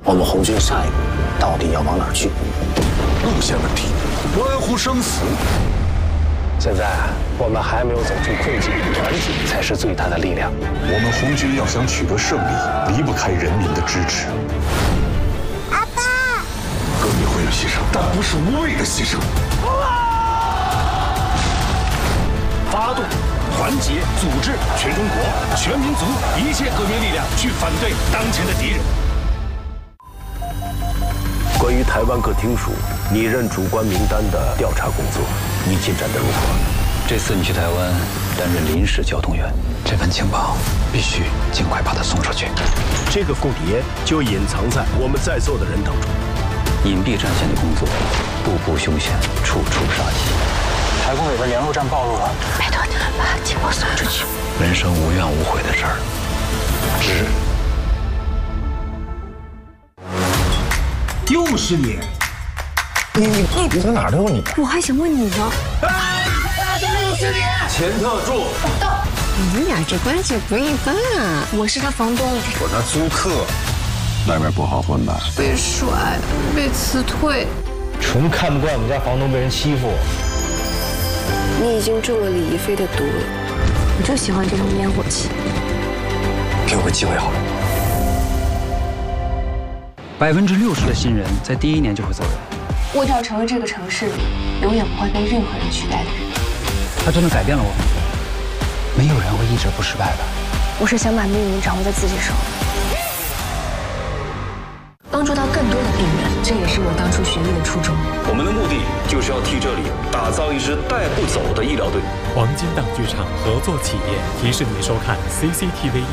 我们红军下一步到底要往哪儿去？ 路线问题关乎生死。 现在我们还没有走出困境，团结才是最大的力量。 我们红军要想取得胜利，离不开人民的支持。 阿爸， 革命会有牺牲，但不是无谓的牺牲。 发动、团结、组织全中国、全民族一切革命力量去反对当前的敌人。 关于台湾各厅属拟任主官名单的调查工作，你进展得如何？ 这次你去台湾担任临时交通员，这份情报必须尽快把它送出去。 这个凤蝶就隐藏在我们在座的人当中。 隐蔽战线的工作，步步凶险，处处杀机。 台工委的联络站暴露了， 拜托你们把情报送出去。 人生无怨无悔的事儿，值。 又是你！ 你在哪儿都有你。 我还想问你呢。 钱特助， 你们俩这关系不一般啊！我是他房东， 我那租客，外面不好混吧？ 被甩，被辞退。 纯看不惯我们家房东被人欺负。 你已经中了李一飞的毒了，我就喜欢这种烟火气。 给我个机会好了。 60%的新人在第1年就会走人。 我只要成为这个城市里永远不会被任何人取代的人。 他真的改变了我们，没有人会一直不失败的。 我是想把命运掌握在自己手里，帮助到更多的病人，这也是我当初学医的初衷。 我们的目的就是要替这里打造一支带不走的医疗队。 黄金档剧场合作企业提示您收看 CCTV